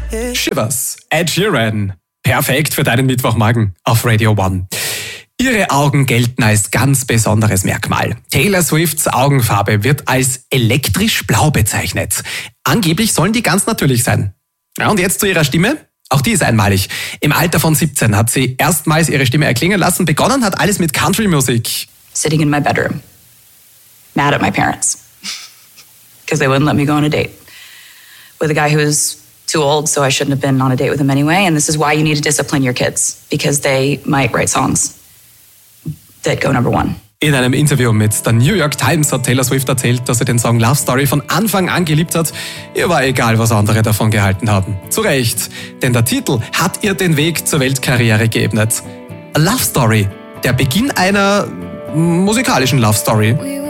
Shivers, Ed Sheeran. Perfekt für deinen Mittwochmorgen auf Radio One. Ihre Augen gelten als ganz besonderes Merkmal. Taylor Swifts Augenfarbe wird als elektrisch blau bezeichnet. Angeblich sollen die ganz natürlich sein. Ja, und jetzt zu ihrer Stimme. Auch die ist einmalig. Im Alter von 17 hat sie erstmals ihre Stimme erklingen lassen. Begonnen hat alles mit Country-Musik. Sitting in my bedroom, mad at my parents, because they wouldn't let me go on a date with a guy who was too old, so I shouldn't have been on a date with him anyway. And this is why you need to discipline your kids, because they might write songs that go number one. In einem Interview mit der New York Times hat Taylor Swift erzählt, dass sie den Song Love Story von Anfang an geliebt hat. Ihr war egal, was andere davon gehalten haben. Zu Recht, denn der Titel hat ihr den Weg zur Weltkarriere geebnet. A Love Story, der Beginn einer musikalischen Love Story.